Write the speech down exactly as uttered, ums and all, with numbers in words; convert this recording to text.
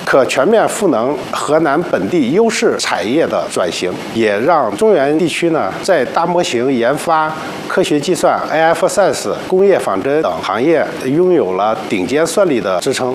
可全面赋能河南本地优势产业的转型，也让中原地区呢在大模型研发、科学计算、A F Science、工业仿真等行业拥有了顶尖算力的支撑。